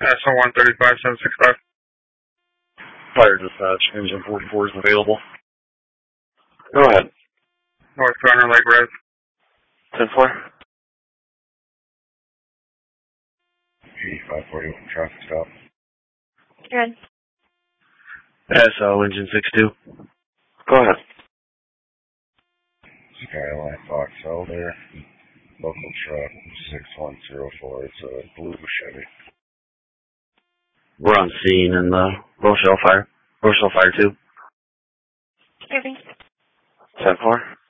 SO 135-765. Fire dispatch, engine 44 is available. Go ahead. North Corner Lake Res. 10-4. 8541 traffic stop. Good. SO engine 62. Go ahead. Skyline Fox Elder. Local truck 6104. It's a blue Chevy. We're on scene in the Rochelle Fire 2. Giving. 10-4.